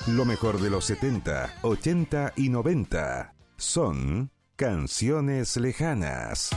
Lo mejor de los 70, 80 y 90 son canciones lejanas.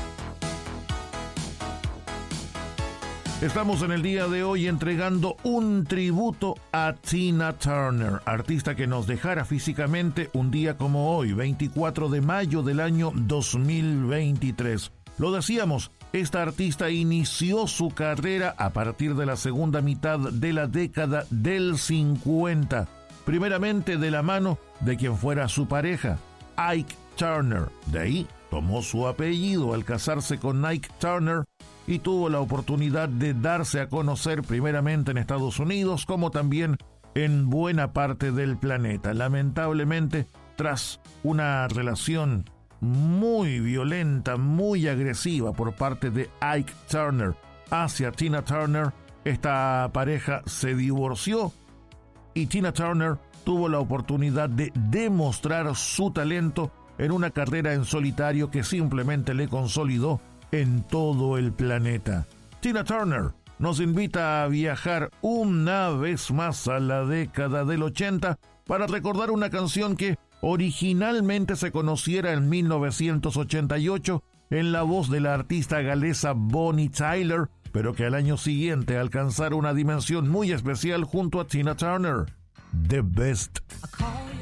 Estamos en el día de hoy entregando un tributo a Tina Turner, artista que nos dejara físicamente un día como hoy, 24 de mayo del año 2023. Lo decíamos, esta artista inició su carrera a partir de la segunda mitad de la década del 50, primeramente de la mano de quien fuera su pareja, Ike Turner. De ahí tomó su apellido al casarse con Ike Turner y tuvo la oportunidad de darse a conocer primeramente en Estados Unidos como también en buena parte del planeta. Lamentablemente, tras una relación muy violenta, muy agresiva por parte de Ike Turner hacia Tina Turner, esta pareja se divorció y Tina Turner tuvo la oportunidad de demostrar su talento en una carrera en solitario que simplemente le consolidó en todo el planeta. Tina Turner nos invita a viajar una vez más a la década del 80 para recordar una canción que originalmente se conociera en 1988 en la voz de la artista galesa Bonnie Tyler, pero que al año siguiente alcanzara una dimensión muy especial junto a Tina Turner. The Best.